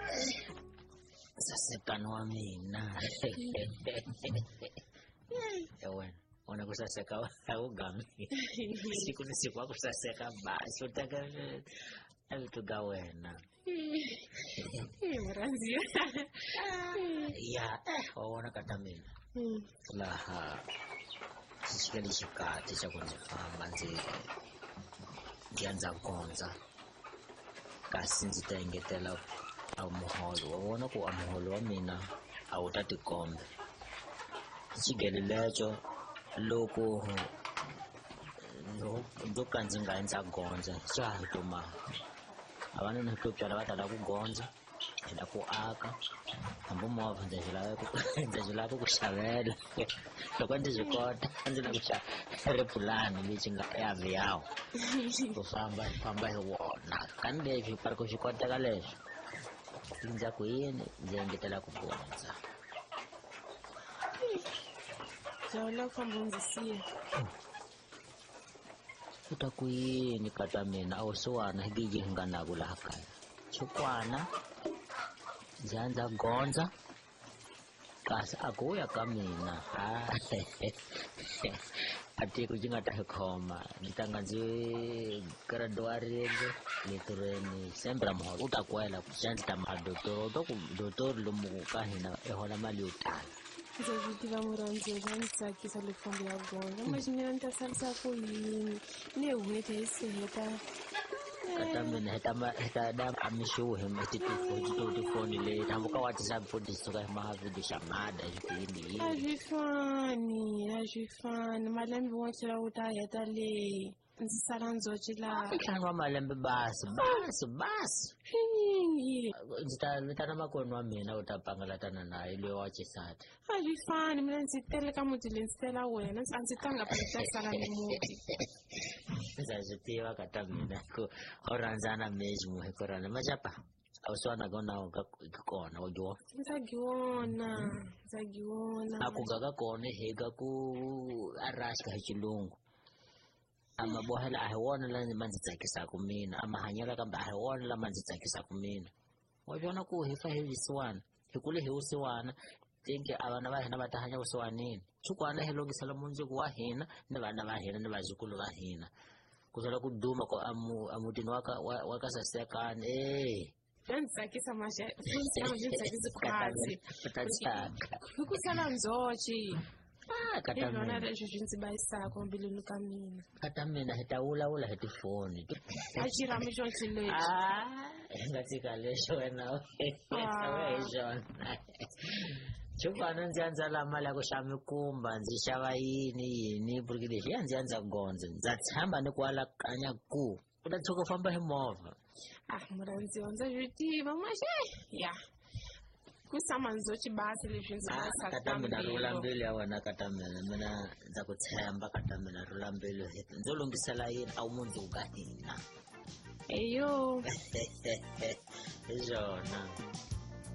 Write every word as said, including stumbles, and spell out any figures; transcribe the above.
Sasekana wa mina. Ewe, wana kusaseka ugami. Siku ni siku wako kusaseka basi utaka alituga wena. Mranzi. Ya, wana kata mina. Laha. Sisikali shikati cha kunifamba nzi. Ngianza konza. Kasi nzitengetela amuholo. Wawona ku amuholo wa mina awutati kombe. Chigeli lecho loko ndo kanzi ngaenza gonza chahituma abana ntokyala batala kugonza enda ku aka ambo mova ndezela ku ndezela ku kushavela lokho ndizikota ndizela kusha repulani lichinga yave yawo kufamba famba hiwona kandevi pariko xikota ka leswo ndza ku yini ndzi engetela ku gonza Jawula famba ndzisiya. Utakuyini kata mina awusiwana higiji ngana kula kaya. Chukwana nzanza gonza kasi akuya ka mina. Ah. Ati kujinga takhoma nitanga nzi graduate litureni sempre amholo utakwela kusenza madotoro to dotoro lomu ka hina ehola mali utala. Ngizovitiva muranzi wanitsakisa lefombo ya gonza mashimira nitasalisa ku yini ne wete iseheta kata mina heta ma heta da amishuhe matitifu titofoni le tambuka WhatsApp fodi soka ma video shamada yini ajifani ajifani malembe wachira utayeta le nzisala nzochila kangwa malembe basi basi basi nzita nitana makono wa mina utapangala tana na ile wachisati ajifani mina nzitele kama tilensela wena nzitanga pita sala ni muti nzazitiva kata mina ko oranzana mesmo hekorana majapa awuswana kona ukakona wajua nzagiona nzagiona akugaga kone hega ku arashka hechilungu ama bohela ahewona la manzi tsakisa kumina ama hanyela kamba ahewona la manzi tsakisa kumina wajona ku hifa hiviswana hikule hiusiwana tinke abana bahina batahanya uswanini chukwana helongisela munzu kwa hina ne bana bahina ne bazukulu bahina kuzala kuduma ko amu amutini waka wakasasekana eh nzakisa masha nzakisa kwazi tatsaka ukusala nzochi ah kata mina leswi ndzi bayisaka mbilwini ka mina kata mina hetawula ula hetifoni ajira mishonsi leyi ah ngatsika lesho wena wewe chukwana ndzi anza la mali ya ku xava kumba ndzi xava yini yini porque leswi ya ndzi anza gonza ndza tshamba ni kwala kanya ku u ta tshuka famba hi movha ah muranzi wa ndza vitiva mashe ya kusama nzochi basi leswi ndzi bayisaka kata mina rula mbili ya wena kata mina mina ndza ku tshemba kata mina rula mbili ndzo lungisela yini a wu mundzuka hina eyo hi zona